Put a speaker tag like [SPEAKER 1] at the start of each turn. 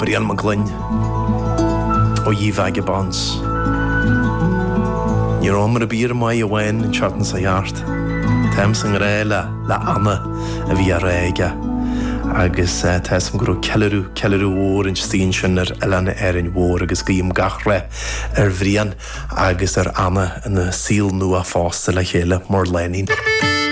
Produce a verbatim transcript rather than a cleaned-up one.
[SPEAKER 1] Brian McGlynn ó dhí vagabonds. Níor omar a bír mai a bhain in seartan sa heart. Tems an ré le le Anna a bhí a réige. Agus uh, tesam gurú celarú, celarú ór in stín sin ar eilena éirin mhór agus gíim gachre ar bhríon agus ar Anna in a síl nua fásta le chéile mór lenin.